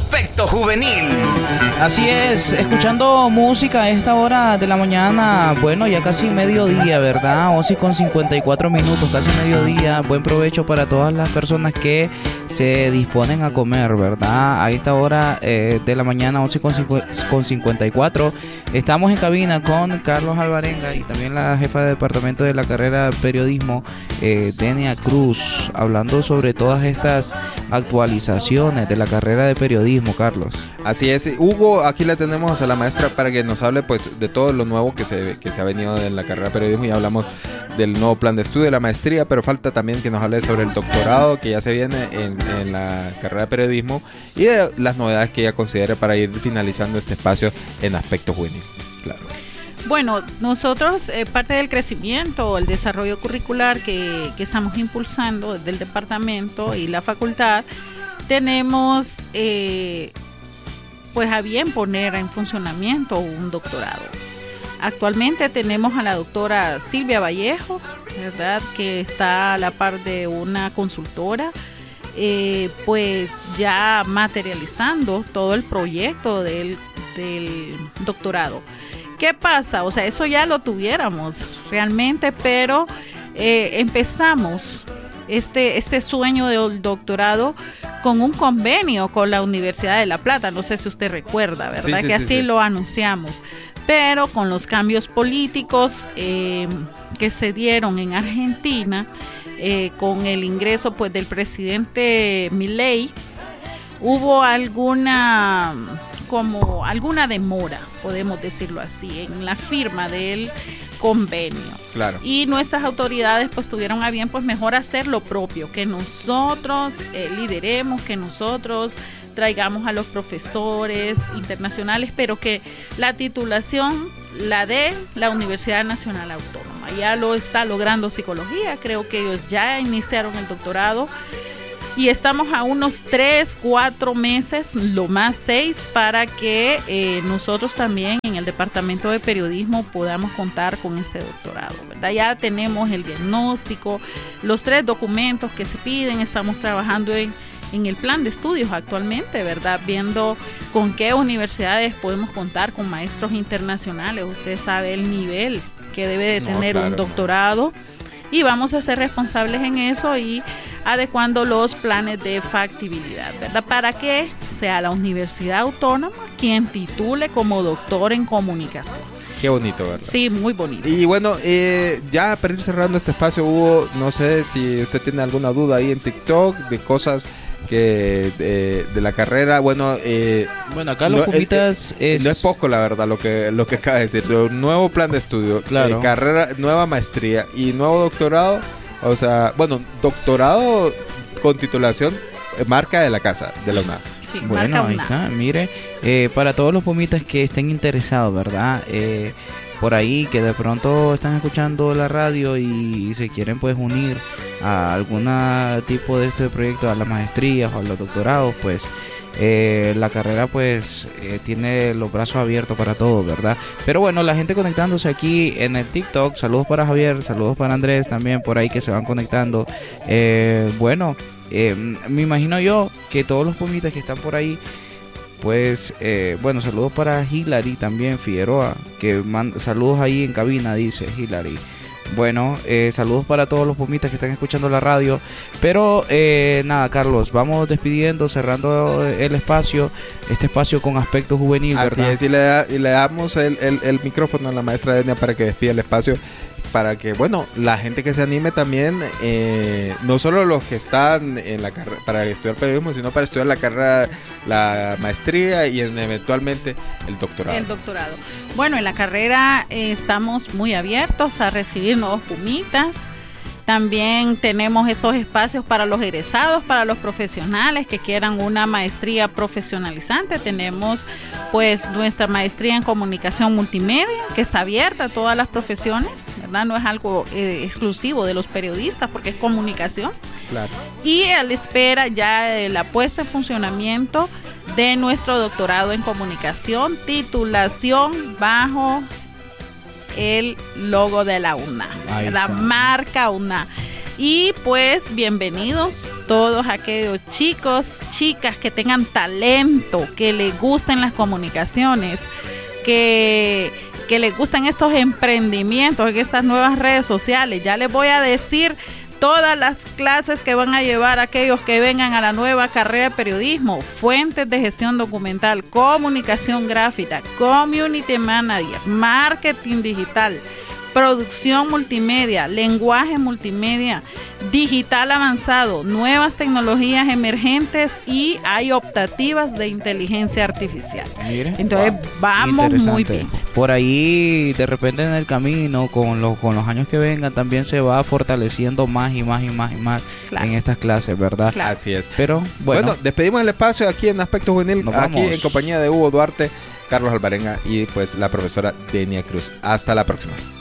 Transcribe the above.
Aspecto Juvenil. Así es, escuchando música a esta hora de la mañana, bueno, ya casi mediodía, ¿verdad? 11:54, casi mediodía. Buen provecho para todas las personas que se disponen a comer, ¿verdad? A esta hora de la mañana, 11:54. Estamos en cabina con Carlos Alvarenga y también la jefa de departamento de la carrera de periodismo, Denia Cruz, hablando sobre todas estas actualizaciones de la carrera de periodismo, Carlos. Así es, Hugo, aquí la tenemos a la maestra para que nos hable pues de todo lo nuevo que se ha venido en la carrera de periodismo. Ya hablamos del nuevo plan de estudio, de la maestría, pero falta también que nos hable sobre el doctorado que ya se viene en la carrera de periodismo y de las novedades que ella considere para ir finalizando este espacio en Aspecto Juvenil. Claro. Bueno, nosotros parte del crecimiento, el desarrollo curricular que estamos impulsando desde el departamento y la facultad, tenemos pues a bien poner en funcionamiento un doctorado. Actualmente tenemos a la doctora Silvia Vallejo, ¿verdad?, que está a la par de una consultora, pues ya materializando todo el proyecto del doctorado. ¿Qué pasa? O sea, eso ya lo tuviéramos realmente, pero empezamos este sueño del doctorado con un convenio con la Universidad de La Plata. No sé si usted recuerda, ¿verdad? Sí, así lo anunciamos. Pero con los cambios políticos que se dieron en Argentina, con el ingreso pues del presidente Milei, hubo alguna demora, podemos decirlo así, en la firma del convenio. Claro. Y nuestras autoridades pues tuvieron a bien pues mejor hacer lo propio, que nosotros lideremos, que nosotros traigamos a los profesores internacionales, pero que la titulación la de la Universidad Nacional Autónoma. Ya lo está logrando Psicología, creo que ellos ya iniciaron el doctorado y estamos a unos 3-4 meses, lo más 6, para que nosotros también en el Departamento de Periodismo podamos contar con este doctorado, ¿verdad? Ya tenemos el diagnóstico, los 3 documentos que se piden, estamos trabajando en el plan de estudios actualmente, ¿verdad? Viendo con qué universidades podemos contar con maestros internacionales. Usted sabe el nivel que debe de tener un doctorado. Y vamos a ser responsables en eso y adecuando los planes de factibilidad, ¿verdad? Para que sea la Universidad Autónoma quien titule como doctor en comunicación. Qué bonito, ¿verdad? Sí, muy bonito. Y bueno, ya para ir cerrando este espacio, Hugo, no sé si usted tiene alguna duda ahí en TikTok de cosas que de la carrera. Bueno, acá los pumitas no es poco, la verdad, lo que acaba de decir. Nuevo plan de estudio, claro. Carrera, nueva maestría y nuevo doctorado. O sea, bueno, doctorado con titulación marca de la casa, de la UNAM. Sí, bueno, ahí está, mire, para todos los pumitas que estén interesados, ¿verdad? Por ahí, que de pronto están escuchando la radio y se quieren pues unir a algún tipo de este proyecto, a las maestrías o a los doctorados, pues la carrera pues tiene los brazos abiertos para todos, ¿verdad? Pero bueno, la gente conectándose aquí en el TikTok, saludos para Javier, saludos para Andrés también por ahí que se van conectando. Me imagino yo que todos los pumitas que están por ahí, pues saludos para Hilary también, Figueroa, que saludos ahí en cabina, dice Hilary. Bueno, saludos para todos los pumitas que están escuchando la radio. Pero nada, Carlos, vamos despidiendo, cerrando el espacio, este espacio con Aspecto Juvenil, ¿verdad? Así es, y le damos el micrófono a la maestra Denia para que despida el espacio, para que, bueno, la gente que se anime también, no solo los que están en la carrera para estudiar periodismo, sino para estudiar la carrera, la maestría y eventualmente el doctorado. El doctorado. Bueno, en la carrera estamos muy abiertos a recibir nuevos pumitas. También tenemos estos espacios para los egresados, para los profesionales que quieran una maestría profesionalizante. Tenemos pues nuestra maestría en comunicación multimedia, que está abierta a todas las profesiones, ¿verdad? No es algo exclusivo de los periodistas, porque es comunicación. Claro. Y a la espera ya de la puesta en funcionamiento de nuestro doctorado en comunicación, titulación bajo el logo de la UNAM, la marca UNAM. Y pues bienvenidos todos aquellos chicos, chicas que tengan talento, que les gusten las comunicaciones, que les gustan estos emprendimientos, estas nuevas redes sociales. Ya les voy a decir todas las clases que van a llevar aquellos que vengan a la nueva carrera de periodismo: fuentes de gestión documental, comunicación gráfica, community manager, marketing digital, producción multimedia, lenguaje multimedia, digital avanzado, nuevas tecnologías emergentes y hay optativas de inteligencia artificial. Mire, entonces vamos muy bien. Por ahí de repente en el camino con los años que vengan también se va fortaleciendo más y más claro. En estas clases, ¿verdad? Claro. Así es. Pero bueno, despedimos el espacio aquí en Aspecto Juvenil, aquí en compañía de Hugo Duarte, Carlos Alvarenga y pues la profesora Denia Cruz. Hasta la próxima.